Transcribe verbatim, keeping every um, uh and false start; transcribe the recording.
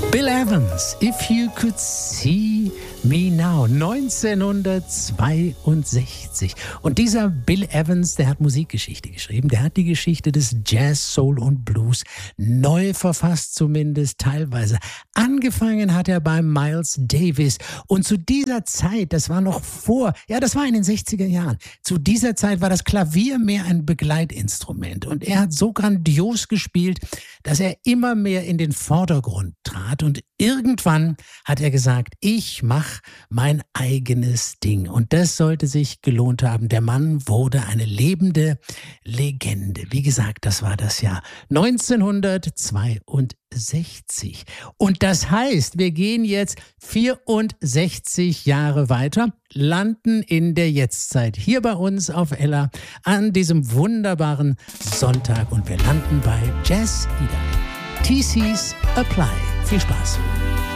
Bill Evans, If You Could See Me Now, neunzehnhundertzweiundsechzig. Und dieser Bill Evans, der hat Musikgeschichte geschrieben. Der hat die Geschichte des Jazz, Soul und Blues neu verfasst, zumindest teilweise. Angefangen hat er bei Miles Davis. Und zu dieser Zeit, das war noch vor, ja, das war in den sechziger Jahren. Zu dieser Zeit war das Klavier mehr ein Begleitinstrument. Und er hat so grandios gespielt, dass er immer mehr in den Vordergrund trat. Und irgendwann hat er gesagt, ich mache mein eigenes Ding. Und das sollte sich gelohnt haben. Der Mann wurde eine lebende Legende. Wie gesagt, das war das Jahr neunzehnhundertzweiundsechzig. Und das heißt, wir gehen jetzt vierundsechzig Jahre weiter, landen in der Jetztzeit hier bei uns auf Ella an diesem wunderbaren Sonntag. Und wir landen bei Jazz Ida. T C's Apply. Viel Spaß.